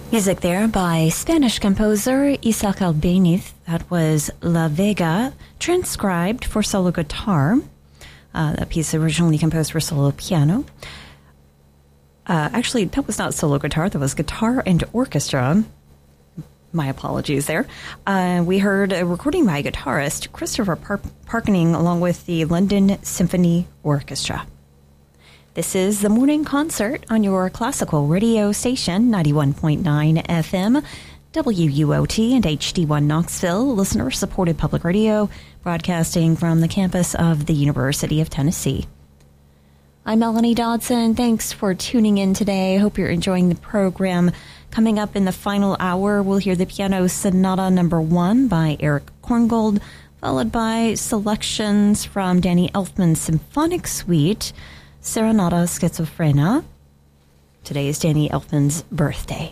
Music there by Spanish composer Isaac Albéniz. That was La Vega, transcribed for solo guitar. That piece originally composed for solo piano. Actually, that was not solo guitar. That was guitar and orchestra. My apologies there. We heard a recording by guitarist Christopher Parkening along with the London Symphony Orchestra. This is the morning concert on your classical radio station, 91.9 FM, WUOT and HD1 Knoxville, listener-supported public radio, broadcasting from the campus of the University of Tennessee. I'm Melanie Dodson. Thanks for tuning in today. I hope you're enjoying the program. Coming up in the final hour, we'll hear the Piano Sonata No. 1 by Eric Korngold, followed by selections from Danny Elfman's Symphonic Suite, Serenata Schizophrenia. Today is Danny Elfman's birthday.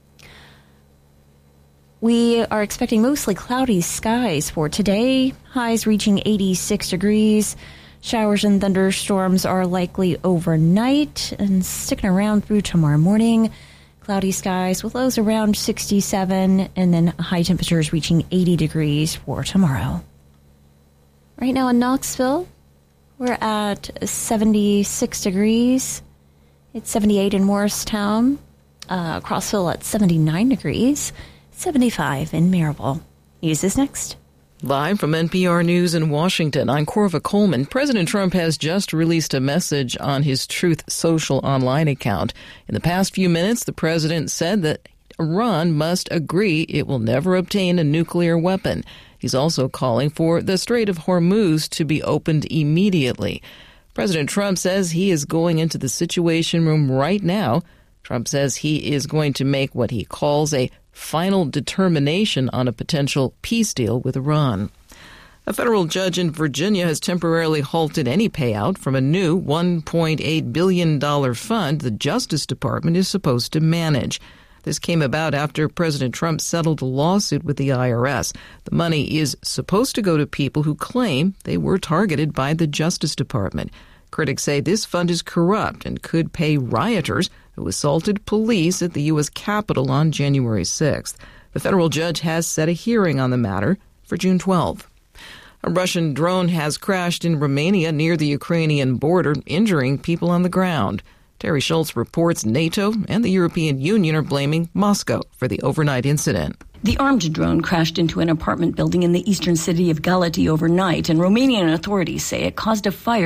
We are expecting mostly cloudy skies for today, highs reaching 86 degrees. Showers and thunderstorms are likely overnight and sticking around through tomorrow morning. Cloudy skies with lows around 67 and then high temperatures reaching 80 degrees for tomorrow. Right now in Knoxville, we're at 76 degrees. It's 78 in Morristown. Crossville at 79 degrees. 75 in Maryville. News is next. Live from NPR News in Washington, I'm Corva Coleman. President Trump has just released a message on his Truth Social online account. In the past few minutes, the president said that Iran must agree it will never obtain a nuclear weapon. He's also calling for the Strait of Hormuz to be opened immediately. President Trump says he is going into the Situation Room right now. Trump says he is going to make what he calls a final determination on a potential peace deal with Iran. A federal judge in Virginia has temporarily halted any payout from a new $1.8 billion fund the Justice Department is supposed to manage. This came about after President Trump settled a lawsuit with the IRS. The money is supposed to go to people who claim they were targeted by the Justice Department. Critics say this fund is corrupt and could pay rioters who assaulted police at the U.S. Capitol on January 6th. The federal judge has set a hearing on the matter for June 12th. A Russian drone has crashed in Romania near the Ukrainian border, injuring people on the ground. Terry Schultz reports NATO and the European Union are blaming Moscow for the overnight incident. The armed drone crashed into an apartment building in the eastern city of Galati overnight, and Romanian authorities say it caused a fire